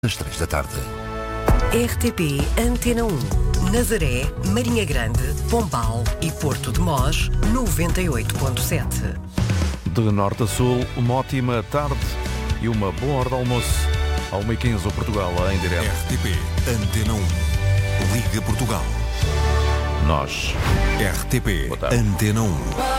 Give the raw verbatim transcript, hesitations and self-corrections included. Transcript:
às três da tarde. R T P Antena um, Nazaré, Marinha Grande, Pombal e Porto de Mós, noventa e oito ponto sete. De norte a sul, uma ótima tarde e uma boa hora de almoço. À uma e quinze, o Portugal em direto. R T P Antena um, Liga Portugal. Nós. R T P Boa tarde. Antena um.